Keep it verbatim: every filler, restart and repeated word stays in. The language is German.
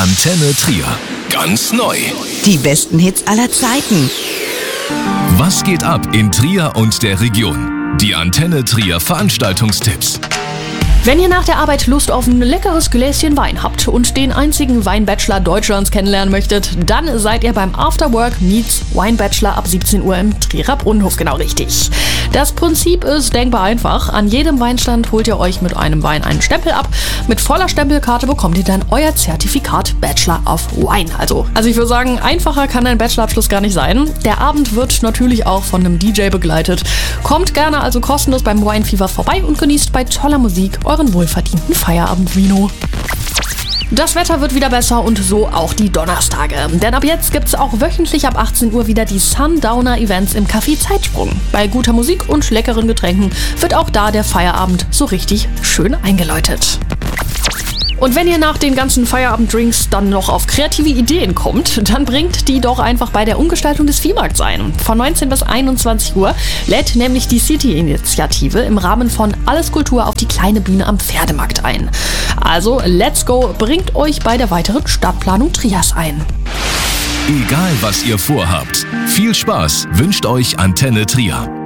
Antenne Trier. Ganz neu. Die besten Hits aller Zeiten. Was geht ab in Trier und der Region? Die Antenne Trier Veranstaltungstipps. Wenn ihr nach der Arbeit Lust auf ein leckeres Gläschen Wein habt und den einzigen Weinbachelor Deutschlands kennenlernen möchtet, dann seid ihr beim Afterwork Meets Weinbachelor ab siebzehn Uhr im Trierer Brunnenhof genau richtig. Das Prinzip ist denkbar einfach. An jedem Weinstand holt ihr euch mit einem Wein einen Stempel ab. Mit voller Stempelkarte bekommt ihr dann euer Zertifikat Bachelor of Wine. Also, also ich würde sagen, einfacher kann ein Bachelorabschluss gar nicht sein. Der Abend wird natürlich auch von einem D J begleitet. Kommt gerne also kostenlos beim Wine Fever vorbei und genießt bei toller Musik euren wohlverdienten Feierabendvino. Das Wetter wird wieder besser und so auch die Donnerstage. Denn ab jetzt gibt's auch wöchentlich ab achtzehn Uhr wieder die Sundowner-Events im Café Zeitsprung. Bei guter Musik und leckeren Getränken wird auch da der Feierabend so richtig schön eingeläutet. Und wenn ihr nach den ganzen Feierabenddrinks dann noch auf kreative Ideen kommt, dann bringt die doch einfach bei der Umgestaltung des Viehmarkts ein. Von neunzehn bis einundzwanzig Uhr lädt nämlich die City-Initiative im Rahmen von Alles Kultur auf die kleine Bühne am Pferdemarkt ein. Also, let's go, bringt euch bei der weiteren Stadtplanung Triers ein. Egal was ihr vorhabt, viel Spaß wünscht euch Antenne Trier.